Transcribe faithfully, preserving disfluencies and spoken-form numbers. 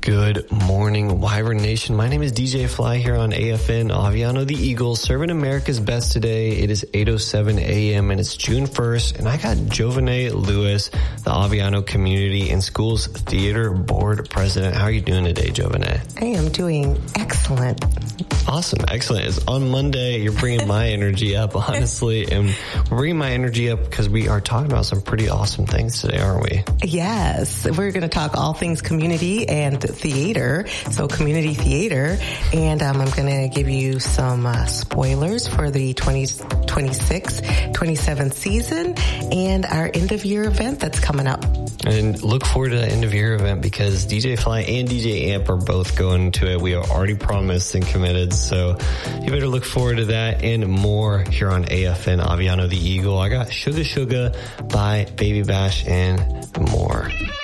Good morning, Wyvern Nation. My name is D J Fly here on A F N Aviano the Eagle, serving America's best today. It is eight oh seven a.m. and it's June first, and I got Jovene Lewis, the Aviano Community and Schools Theater Board President. How are you doing today, Jovene? I am doing excellent. Awesome. Excellent. It's on Monday. You're bringing my energy up, honestly, and we're bringing my energy up because we are talking about some pretty awesome things today, aren't we? Yes. We're going to talk all things community and theater. So community theater. And um, I'm going to give you some uh, spoilers for the twenty twenty-six twenty-seventh season and our end of year event that's coming up. And look forward to that end of year event because D J Fly and D J Amp are both going to it. We are already promised and committed. So you better look forward to that and more here on A F N Aviano the Eagle. I got Sugar Sugar by Baby Bash and more.